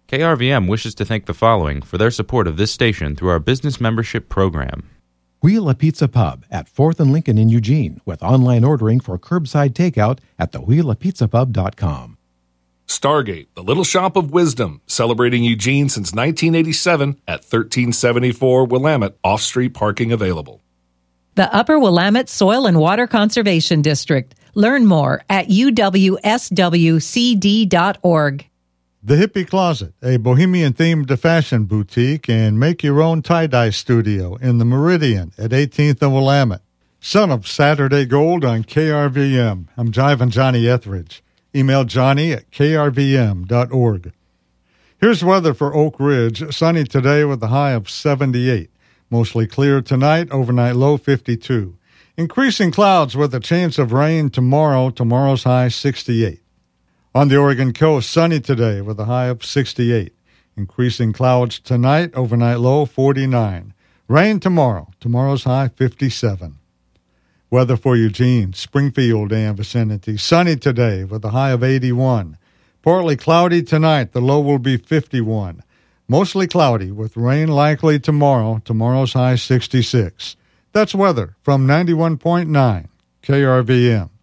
KRVM wishes to thank the following for their support of this station through our business membership program. Wheel a Pizza Pub at 4th and Lincoln in Eugene with online ordering for curbside takeout at thewheelapizzapub.com. Stargate, the Little Shop of Wisdom, celebrating Eugene since 1987 at 1374 Willamette, off-street parking available. The Upper Willamette Soil and Water Conservation District. Learn more at uwswcd.org. The Hippie Closet, a bohemian-themed fashion boutique and make-your-own tie-dye studio in the Meridian at 18th and Willamette. Son of Saturday Gold on KRVM. I'm Jivin' Johnny Etheridge. Email Johnny at krvm.org. Here's weather for Oak Ridge. Sunny today with a high of 78. Mostly clear tonight, overnight low 52. Increasing clouds with a chance of rain tomorrow. Tomorrow's high 68. On the Oregon coast, sunny today with a high of 68. Increasing clouds tonight, overnight low 49. Rain tomorrow. Tomorrow's high 57. Weather for Eugene, Springfield and vicinity. Sunny today with a high of 81. Partly cloudy tonight. The low will be 51. Mostly cloudy with rain likely tomorrow. Tomorrow's high 66. That's weather from 91.9 KRVM.